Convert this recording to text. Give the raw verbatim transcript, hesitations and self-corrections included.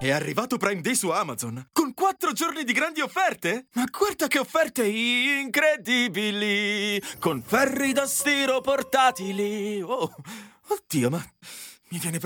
È arrivato Prime Day su Amazon, con quattro giorni di grandi offerte? Ma guarda che offerte incredibili, con ferri da stiro portatili. Oh, oddio, ma mi viene proprio